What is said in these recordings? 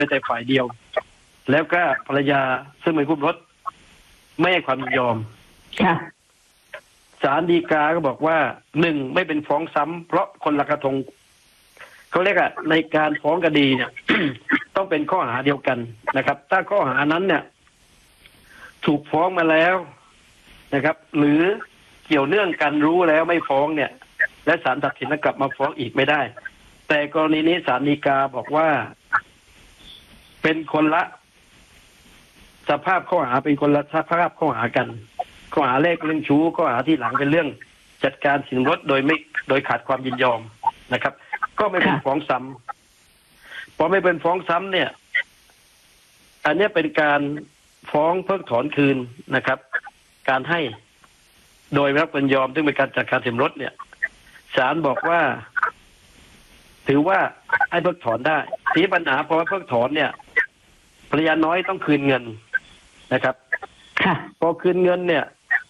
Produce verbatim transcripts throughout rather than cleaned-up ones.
แต่ฝ่ายเดียวแล้วก็ภรรยาซึ่งเป็นคู่รถไม่ให้ความยินยอมค่ะศาลฎีกาก็บอกว่าหนึ่งไม่เป็นฟ้องซ้ำเพราะคนละกระทงเขาเรียกอะในการฟ้องคดีเนี่ย ต้องเป็นข้อหาเดียวกันนะครับถ้าข้อหานั้นเนี่ยถูกฟ้องมาแล้วนะครับหรือเกี่ยวเนื่องกันรู้แล้วไม่ฟ้องเนี่ยและศาลตัดสินแล้วกลับมาฟ้องอีกไม่ได้แต่กรณีนี้ศาลฎีกาบอกว่าเป็นคนละสภาพข้อหาเป็นคนละสภาพข้อหากันข้อหาแรกเรื่องชู้ข้อหาที่หลังเป็นเรื่องจัดการสินรถโดยไม่โดยขาดความยินยอมนะครับก็ไม่เป็นฟ้องซ้ำพอไม่เป็นฟ้องซ้ำเนี่ยอันนี้เป็นการฟ้องเพิกถอนคืนนะครับการให้โดยไม่รับยินยอมซึ่งเป็นการจัดการสินรถเนี่ยศาลบอกว่าถือว่าให้เพิกถอนได้ทีปัญหาเพราะว่าเพิกถอนเนี่ยภรรยาน้อยต้องคืนเงินนะครับค่ะพอคืนเงินเนี่ย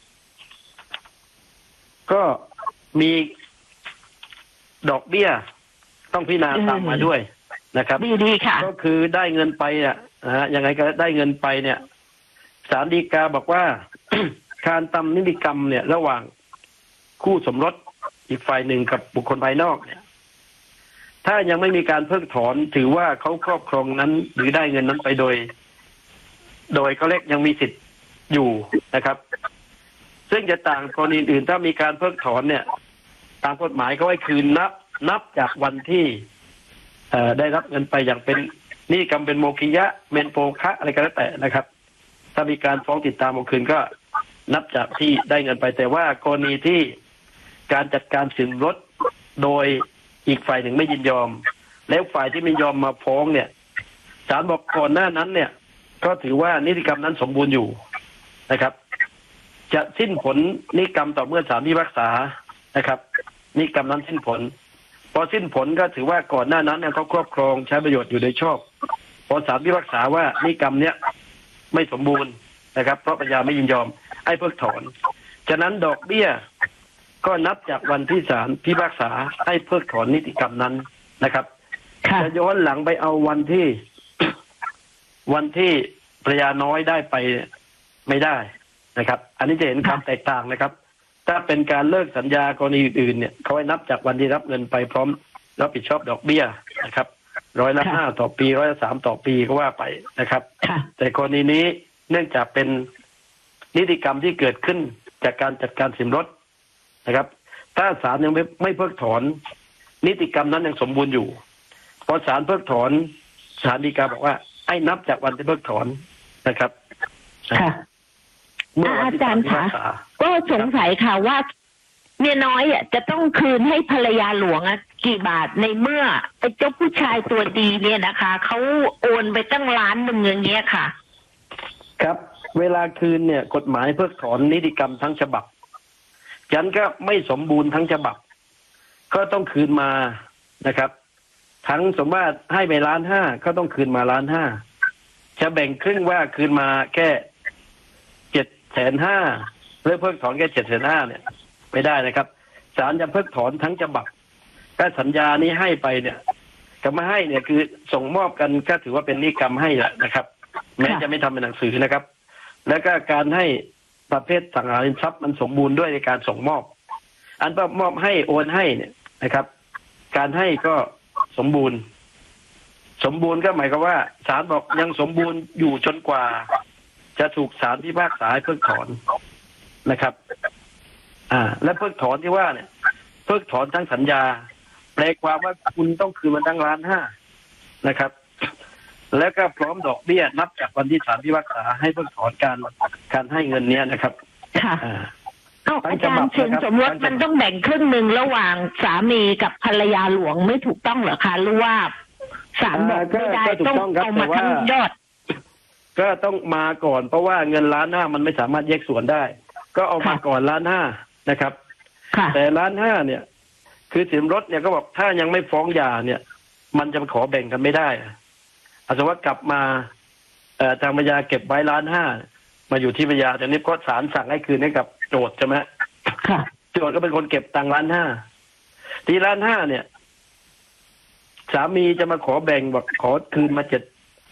ก็มีดอกเบี้ยต้องพิจารณาตามมาด้วยนะครับดีดีค่ะก็คือได้เงินไปอ่ะนะฮะยังไงก็ได้เงินไปเนี่ยศาลฎีกาบอกว่า การทำนิติกรรมเนี่ยระหว่างคู่สมรสอีกฝ่ายหนึ่งกับบุคคลภายนอกเนี่ยถ้ายังไม่มีการเพิกถอนถือว่าเขาครอบครองนั้นหรือได้เงินนั้นไปโดยโดยเขาเรียกยังมีสิทธิ์อยู่นะครับซึ่งจะต่างกรณีอื่นถ้ามีการเพิกถอนเนี่ยตามกฎหมายเขาให้คืนนับนับจากวันที่เอ่อได้รับเงินไปอย่างเป็นนิติกรรมเป็นโมคิยะเมนโปคะอะไรก็แล้วแต่นะครับถ้ามีการฟ้องติดตามเอาคืนก็นับจากที่ได้เงินไปแต่ว่ากรณีที่การจัดการสินรถโดยอีกฝ่ายหนึ่งไม่ยินยอมแล้วฝ่ายที่ไม่ยอมมาฟ้องเนี่ยศาลบอกก่อนหน้านั้นเนี่ยก็ถือว่านิติกรรมนั้นสมบูรณ์อยู่นะครับจะสิ้นผลนิติกรรมต่อเมื่อศาลพิพากษานะครับนิติกรรมนั้นสิ้นผลพอสิ้นผลก็ถือว่าก่อนหน้านั้นเนี่ยเขาครอบครองใช้ประโยชน์อยู่โดยชอบพอศาลพิพากษาว่านิติกรรมเนี้ยไม่สมบูรณ์นะครับเพราะภรรยาไม่ยินยอมให้เพิกถอนฉะนั้นดอกเบี้ยก็นับจากวันที่ศาลพิพากษาให้เพิกถอนนิติกรรมนั้นนะครับจะย้อนหลังไปเอาวันที่ วันที่ภรรยาน้อยได้ไปไม่ได้นะครับอันนี้จะเห็นความแตกต่างนะครับถ้าเป็นการเลิกสัญญากรณีอื่นๆเนี่ยเขาให้นับจากวันที่รับเงินไปพร้อมรับผิดชอบดอกเบี้ยนะครับร้อยละห้าต่อปีร้อยละสามต่อปีก็ว่าไปนะครับแต่กรณีนี้เนื่องจากเป็นนิติกรรมที่เกิดขึ้นจากการจัดการสินรถนะครับถ้าศาลยังไม่ไม่เพิกถอนนิติกรรมนั้นยังสมบูรณ์อยู่พอศาลเพิกถอนศาลฎีกาบอกว่าให้นับจากวันที่เพิกถอนนะครับค่ะเมื่ออาจารย์คะก็สงสัยค่ะว่าเมียน้อยอ่ะจะต้องคืนให้ภรรยาหลวงอ่ะกี่บาทในเมื่อไอ้เจ้าผู้ชายตัวดีเนี่ยนะคะเขาโอนไปตั้งล้านหนึ่งอย่างเงี้ยค่ะครับเวลาคืนเนี่ยกฎหมายเพิกถอนนิติกรรมทั้งฉบับฉันก็ไม่สมบูรณ์ทั้งฉบับก็ต้องคืนมานะครับทั้งสมมติให้ไปล้านห้าก็ต้องคืนมาล้านห้าจะแบ่งครึ่งว่าคืนมาแค่เจ็ดแสนห้าเพื่อเพิกถอนแค่เจ็ดแสนห้าเนี่ยไม่ได้นะครับศาลจะเพิกถอนทั้งฉบับถ้าสัญญานี้ให้ไปเนี่ยก็มาให้เนี่ยคือส่งมอบกันก็ถือว่าเป็นนิติกรรมให้แหละนะครับแม้จะไม่ทำเป็นหนังสือนะครับแล้วก็การให้ประเภทสังหาริมทรัพย์มันสมบูรณ์ด้วยในการส่งมอบอันมอบให้โอนให้เนี่ยนะครับการให้ก็สมบูรณ์สมบูรณ์ก็หมายความว่าศาลบอกยังสมบูรณ์อยู่จนกว่าจะถูกศาลพิพากษาให้เพิกถอนนะครับอ่าและเพิกถอนที่ว่าเนี่ยเพิกถอนทั้งสัญญาแปลความว่าคุณต้องคืนมันทั้งล้านห้านะครับแล้วก็พร้อมดอกเบี้ยนับจากวันที่ศาลพิพากษาให้เพิกถอนการการให้เงินเนี้ยนะครับค่ะอาจารย์สินสมรสมันต้องแบ่งครึ่งหนึ่งระหว่างสามีกับภรรยาหลวงไม่ถูกต้องเหรอคะหรือว่าศาลบอกไม่ได้ต้องเอามาทั้งยอดก็ต้องมาก่อนเพราะว่าเงินล้านห้ามันไม่สามารถแยกส่วนได้ก็เอามาก่อนล้านห้านะครับแต่ล้านห้าเนี่ยคือสินรถเนี่ยก็บอกถ้ายังไม่ฟ้องหย่าเนี่ยมันจะขอแบ่งกันไม่ได้อาจจะว่ากลับมาเอ่อทางภรรยาเก็บไว้ล้านห้ามาอยู่ที่ภรรยาแต่นี้ก็ศาลสั่งให้คืนให้กับโจทย์ใช่ไหมโจทย์ก็เป็นคนเก็บตังค์ล้านห้าที่ล้านห้าเนี่ยสามีจะมาขอแบ่งบอกขอคืนมาเจ็ด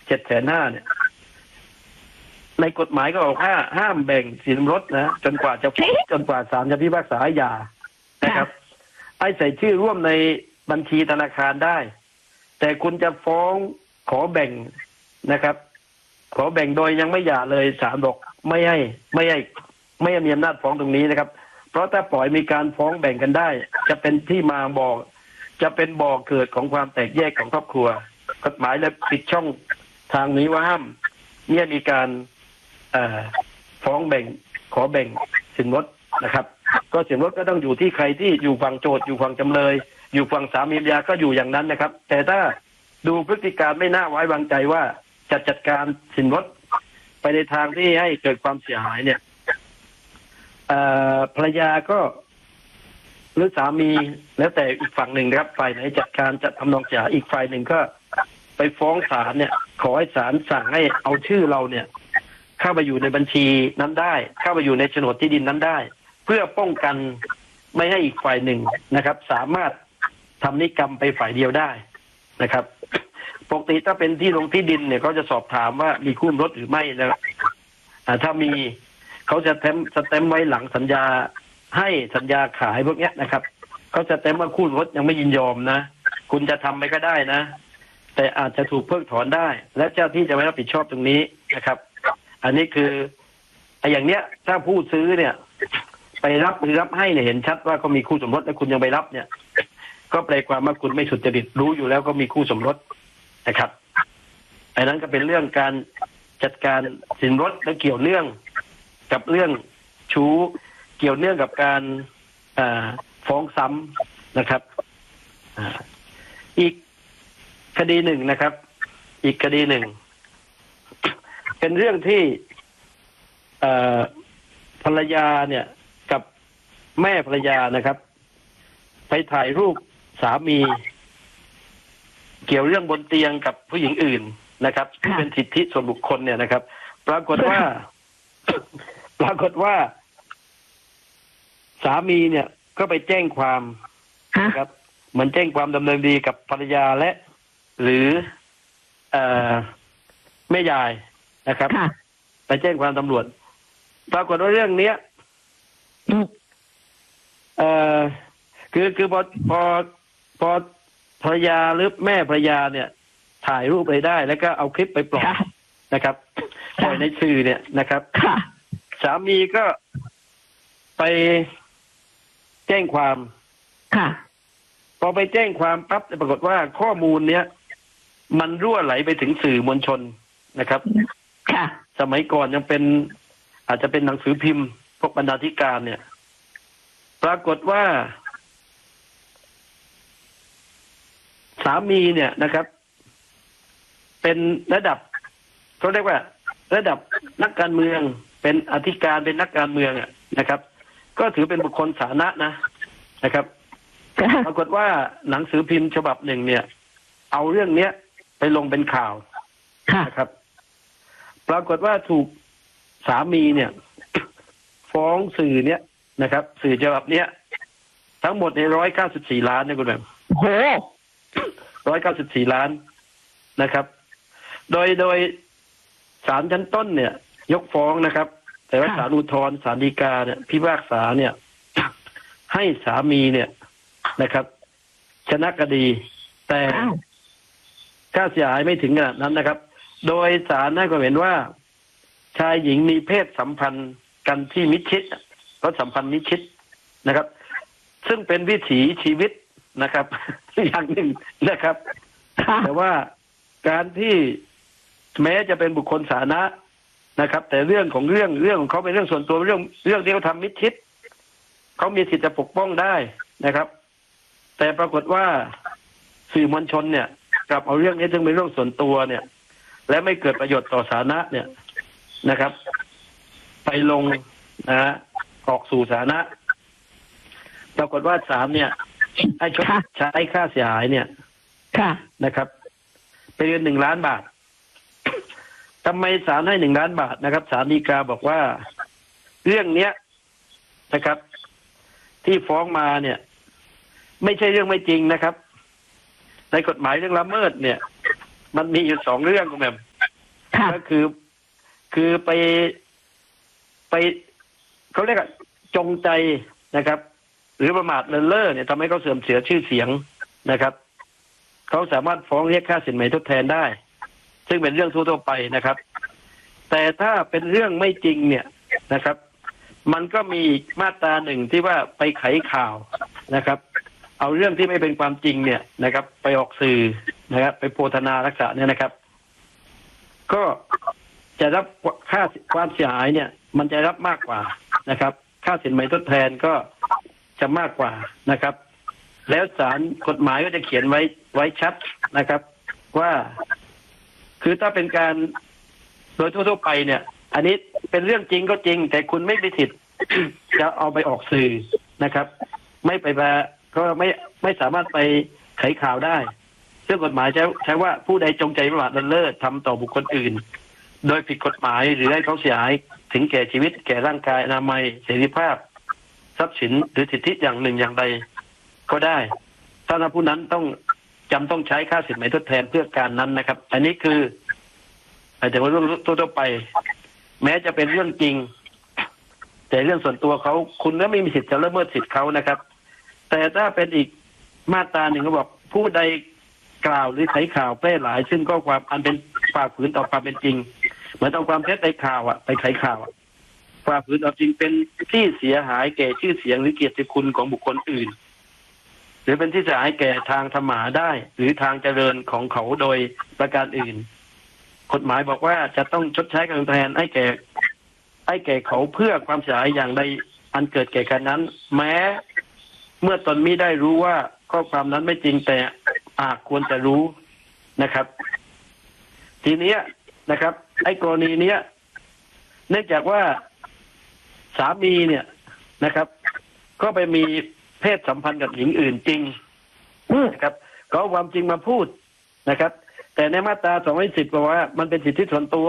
เจ็ดแสนห้าเนี่ยในกฎหมายก็บอกว่าห้ามแบ่งสินสมรสนะจนกว่าจะจนกว่าศาลจะพิพากษาหย่านะครับไอ้ใส่ชื่อร่วมในบัญชีธนาคารได้แต่คุณจะฟ้องขอแบ่งนะครับ ขอแบ่งโดยยังไม่หย่าเลยศาลบอกไม่ให้ไม่ให้ไม่ให้มีอำนาจฟ้องตรงนี้นะครับเพราะถ้าปล่อยมีการฟ้องแบ่งกันได้จะเป็นที่มาบอกจะเป็นบ่อเกิดของความแตกแยกของครอบครัวกฎหมายเลยปิดช่องทางนี้ว่าห้ามเนี่ยมีการฟ้องแบ่งขอแบ่งสินสมรสนะครับก็สินสมรสก็ต้องอยู่ที่ใครที่อยู่ฝั่งโจทย์อยู่ฝั่งจำเลยอยู่ฝั่งสามีภรรยาก็อยู่อย่างนั้นนะครับแต่ถ้าดูพฤติการไม่น่าไว้วางใจว่าจะจัดการสินสมรสไปในทางที่ให้เกิดความเสียหายเนี่ยภรรยาก็หรือสามีแล้วแต่อีกฝั่งหนึ่งนะครับฝ่ายไหนจัดการจัดทำนองเสียหายอีกฝ่ายหนึ่งก็ไปฟ้องศาลเนี่ยขอให้ศาลสั่งให้เอาชื่อเราเนี่ยเข้าไปอยู่ในบัญชีนั้นได้เข้าไปอยู่ในโฉนดที่ดินนั้นได้เพื่อป้องกันไม่ให้อีกฝ่ายหนึ่งนะครับสามารถทำนิกรรมไปฝ่ายเดียวได้นะครับปกติถ้าเป็นที่ลงที่ดินเนี่ยเขาจะสอบถามว่ามีคู่สมรสหรือไม่นะครับถ้ามีเขาจะแต้มสแตมป์ไว้หลังสัญญาให้สัญญาขายพวกนี้นะครับเขาจะแต้มว่าคู่สมรสยังไม่ยินยอมนะคุณจะทำไปก็ได้นะแต่อาจจะถูกเพิกถอนได้และเจ้าที่จะไม่รับผิดชอบตรงนี้นะครับอันนี้คือไอ้อย่างเนี้ยถ้าผู้ซื้อเนี่ยไปรับหรือรับให้เนี่ยเห็นชัดว่าเขามีคู่สมรสแล้วคุณยังไปรับเนี่ยก็แปลความว่าคุณไม่สุจริตรู้อยู่แล้วก็มีคู่สมรสนะครับอันนั้นก็เป็นเรื่องการจัดการสินสมรสและเกี่ยวเนื่องกับเรื่องชู้เกี่ยวเนื่องกับการฟ้องซ้ำนะครับอีกคดีหนึ่งนะครับ อีกคดีหนึ่งเป็นเรื่องที่ภรรยาเนี่ยกับแม่ภรรยานะครับไปถ่ายรูปสามีเกี่ยวเรื่องบนเตียงกับผู้หญิงอื่นนะครับที่เป็นสิทธิส่วนบุคคลเนี่ยนะครับปรากฏว่า ปรากฏว่าสามีเนี่ยก็ไปแจ้งความนะครับเหมือนแจ้งความดำเนินคดีกับภรรยาและหรือเอ่อแม่ยายนะครับไปแจ้งความตำรวจปรากฏว่าเรื่องเนี้ยเอ่อคือคือพอพอพอภรรยาหรือแม่ภรรยาเนี่ยถ่ายรูปไปได้แล้วก็เอาคลิปไปปล่อยนะครับปล่อยในสื่อเนี่ยนะครับสามีก็ไปแจ้งความค่ะพอไปแจ้งความปั๊บปรากฏว่าข้อมูลเนี้ยมันรั่วไหลไปถึงสื่อมวลชนนะครับค่ะสมัยก่อนยังเป็นอาจจะเป็นหนังสือพิมพ์พวกบรรณาธิการเนี่ยปรากฏว่าสามีเนี่ยนะครับเป็นระดับเขาเรียกว่าระดับนักการเมืองเป็นอธิการเป็นนักการเมืองอ่ะนะครับก็ถือเป็นบุคคลสาธารณะนะนะครับปรากฏว่าหนังสือพิมพ์ฉบับหนึ่งเนี่ยเอาเรื่องเนี้ยไปลงเป็นข่าวนะครับปรากฏว่าถูกสามีเนี่ยฟ้องสื่อเนี้ยนะครับสื่อฉบับเนี้ยทั้งหมดในร้อยเก้าสิบสี่ล้านเนี่ยคุณแบบโหร้อยเก้าสิบสี่ล้านนะครับโดยโดยศาลชั้นต้นเนี่ยยกฟ้องนะครับแต่ว่าศาลอุทธรณ์ศาลฎีกาเนี่ยพิพากษาเนี่ยให้สามีเนี่ยนะครับชนะคดีแต่ค่าเสียหายไม่ถึงขนาดนั้นนะครับโดยศาลให้ความเห็นว่าชายหญิงมีเพศสัมพันธ์กันที่มิดชิดก็สัมพันธ์มิดชิดนะครับซึ่งเป็นวิถีชีวิตนะครับอย่างหนึ่งนะครับแต่ว่าการที่แม้จะเป็นบุคคลสาธารณะนะครับแต่เรื่องของเรื่องเรื่องของเขาเป็นเรื่องส่วนตัวเรื่องเรื่องที่เขาทำมิดชิดเขามีสิทธิ์จะปกป้องได้นะครับแต่ปรากฏว่าสื่อมวลชนเนี่ยกลับเอาเรื่องนี้ซึ่งเป็นเรื่องส่วนตัวเนี่ยและไม่เกิดประโยชน์ต่อสาธารณะเนี่ยนะครับไปลงนะฮะออกสู่สาธารณะปรากฏว่าศาลเนี่ยให้ชดใช้ค่าเสียหายเนี่ยนะครับเป็นเงินหนึ่งล้านบาททำไมศาลให้หนึ่งล้านบาทนะครับศาลฎีกาบอกว่าเรื่องเนี้ยนะครับที่ฟ้องมาเนี่ยไม่ใช่เรื่องไม่จริงนะครับในกฎหมายเรื่องละเมิดเนี่ยมันมีอยู่สองเรื่องคุณแม่ก็คือคือไปไปเขาเรียกว่าจงใจนะครับ หรือประมาทเลินเล่อเนี่ยทำให้เขาเสื่อมเสียชื่อเสียงนะครับเขาสามารถฟ้องเรียกค่าสินไหมทดแทนได้ ซึ่งเป็นเรื่องทั่วๆไปนะครับ แต่ถ้าเป็นเรื่องไม่จริงเนี่ยนะครับ มันก็มีมาตราหนึ่งที่ว่าไปไขข่าวนะครับ เอาเรื่องที่ไม่เป็นความจริงเนี่ยนะครับ ไปออกสื่อนะครับ ไปโพธนาลักษณะเนี่ยนะครับ ก็จะรับค่าความเสียหายเนี่ย มันจะรับมากกว่านะครับ ค่าสินไหมทดแทนก็จะมากกว่านะครับ แล้วศาลกฎหมายก็จะเขียนไว้ไว้ชัดนะครับ ว่าคือถ้าเป็นการโดยทั่วๆไปเนี่ย อันนี้เป็นเรื่องจริงก็จริง แต่คุณไม่มีสิทธิ์ จะเอาไปออกสื่อนะครับ ไม่ไปมาก็ไม่ไม่สามารถไปไขข่าวได้ซึ่งกฎหมายใช้ใช้ว่าผู้ใดจงใจประมาทเลินเล่อทำต่อบุคคลอื่น โดยผิดกฎหมายหรือให้เขาเสียหายถึงแก่ชีวิตแก่ร่างกายอนามัยเสรีภาพทรัพย์สินหรือสิทธิอย่างหนึ่งอย่างใดก็ได้ถ้าผู้นั้นต้องจำต้องใช้ค่าสินไหมทดแทนเพื่อการนั้นนะครับ อันนี้คือแต่ว่าเรื่องทั่วๆไป แม้จะเป็นเรื่องจริง แต่เรื่องส่วนตัวเขาคุณก็ไม่มีสิทธิ์จะละเมิดสิทธิ์เขานะครับ แต่ถ้าเป็นอีกมาตราหนึ่งเขาบอกผู้ใดกล่าวหรือไขข่าวแพร่หลายซึ่งข้อความอันเป็นฝ่าฝืนต่อความเป็นจริงเหมือนเอาความเท็จในข่าวอ่ะไปไขข่าวฝ่าฝืนต่อจริงเป็นที่เสียหายแก่ชื่อเสียงหรือเกียรติคุณของบุคคลอื่นหรือเป็นที่เสียหายแก่ทางธรรมะได้หรือทางเจริญของเขาโดยประการอื่นกฎหมายบอกว่าจะต้องชดใช้การแทนให้แก่ให้แก่เขาเพื่อความเสียหายอย่างใดอันเกิดแก่กันนั้นแม้เมื่อตนมิได้รู้ว่าข้อความนั้นไม่จริงแต่อาจควรจะรู้นะครับทีนี้นะครับไอ้กรณีเนี้ยเนื่องจากว่าสามีเนี่ยนะครับก็ไปมีเพศสัมพันธ์กับหญิงอื่นจริงนะครับก็เอาความจริงมาพูดนะครับแต่ในมาตราสองร้อยสิบบอกว่ามันเป็นสิทธิส่วนตัว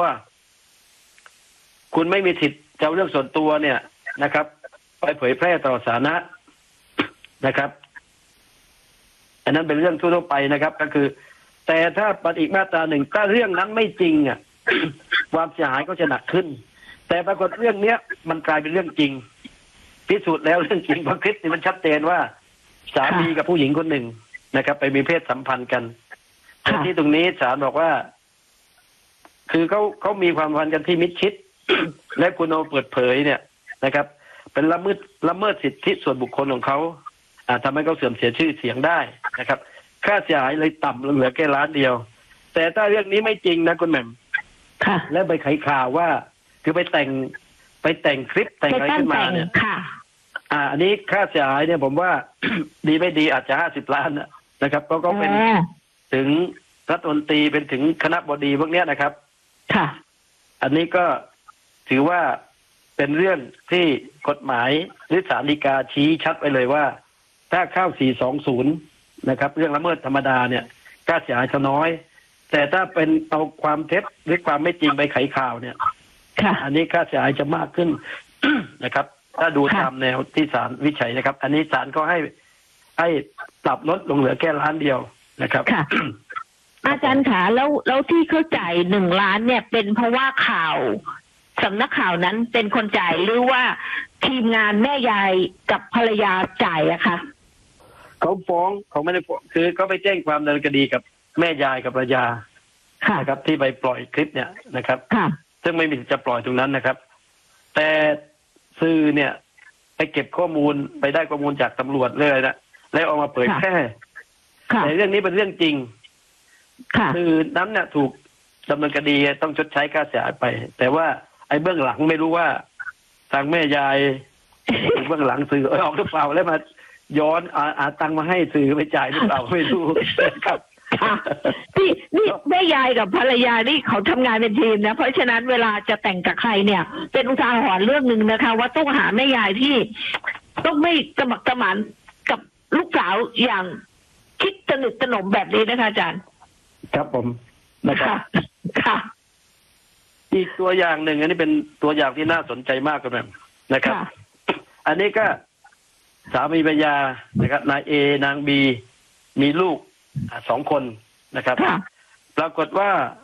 คุณไม่มีสิทธิ์จะเอาเรื่องส่วนตัวเนี่ยนะครับไปเผยแพร่ต่อสาธารณะนะครับอันนั้นเป็นเรื่องทั่วไปนะครับก็คือแต่ถ้าปฏิมาตราหนึ่งถ้าเรื่องนั้นไม่จริงอ่ะ ความเสียหายก็จะหนักขึ้นแต่ปรากฏเรื่องเนี้ยมันกลายเป็นเรื่องจริงพิสูจน์แล้วเรื่องจริงเพราะคลิปนี้มันชัดเจนว่าสามีกับผู้หญิงคนหนึ่งนะครับ ไปมีเพศสัมพันธ์กันแต่ที่ตรงนี้ศาลบอกว่าคือเขาเขามีความสัมพันธ์กันที่มิดชิด และคุณเอาเปิดเผยเนี่ยนะครับ เป็นละเมิดละเมิดสิทธิส่วนบุคคลของเขาอาจทำให้เขาเสื่อมเสียชื่อเสียงได้นะครับค่าเสียหายเลยต่ำลงเหลือแค่ล้านเดียวแต่ถ้าเรื่องนี้ไม่จริงนะคุณแหม่มและไปไขข่าวว่าคือไปแต่งไปแต่งคลิปแต่งอะไรขึ้นมาเนี่ยอ่าอันนี้ค่าเสียหายเนี่ยผมว่า ดีไม่ดีอาจจะห้าสิบล้านนะครับก็ก็เป็นถึงรัฐมนตรีเป็นถึงคณะบดีพวกเนี้ยนะครับค่ะอันนี้ก็ถือว่าเป็นเรื่องที่กฎหมายหรือศาลฎีกาชี้ชัดไปเลยว่าถ้าเข้าสี่สองศูนย์นะครับเรื่องละเมิดธรรมดาเนี่ยค่าเสียหายจะน้อยแต่ถ้าเป็นเอาความเท็จหรือความไม่จริงไปไขข่าวเนี่ยอันนี้ค่าเสียหายจะมากขึ้น นะครับ ถ้าดูตามแนวที่ศาลวิจัยนะครับ อันนี้ศาลก็ให้ให้ปรับลดลงเหลือแค่ล้านเดียวนะครับอาจารย์ขาแล้วแล้วที่เขาจ่ายหนึ่งล้านเนี่ยเป็นเพราะว่าข่าวสำนักข่าวนั้นเป็นคนจ่ายหรือว่าทีมงานแม่ยายกับภรรยาจ่ายอะคะเขาฟ้องเขาไม่ได้ฟ้องคือเขาไปแจ้งความดำเนินคดีกับแม่ยายกับภรรยานะครับที่ไปปล่อยคลิปเนี่ยนะครับซึ่งไม่มีจะปล่อยตรงนั้นนะครับแต่สื่อเนี่ยไปเก็บข้อมูลไปได้ข้อมูลจากตำรวจเลยนะแล้วเอามาเผยแพร่แต่เรื่องนี้เป็นเรื่องจริงสื่อนั้นเนี่ยถูกดำเนินคดีต้องชดใช้ค่าเสียหายไปแต่ว่าไอ้เบื้องหลังไม่รู้ว่าทางแม่ยาย เบื้องหลังสื่อออกหรือเปล่าแล้วมาย้อนอาอาตังมาให้สื่อไปจ่ายหรือเปล่าไม่รู้ครับที่นี่แม่ยายกับภรรยานี่เขาทำงานเป็นทีมนะเพราะฉะนั้นเวลาจะแต่งกับใครเนี่ยเป็นอุทาหรณ์เรื่องหนึ่งนะคะว่าต้องหาแม่ยายที่ต้องไม่กระหมักกระหมันกับลูกสาวอย่างคิดสนิทสนมแบบนี้นะคะอาจารย์ครับผมนะครับค่ะอีกตัวอย่างหนึ่งอันนี้เป็นตัวอย่างที่น่าสนใจมากครับนะครับอันนี้ก็สามีภรรยานะครับนายเอนางบีมีลูกสองคนนะครับปรากฏว่า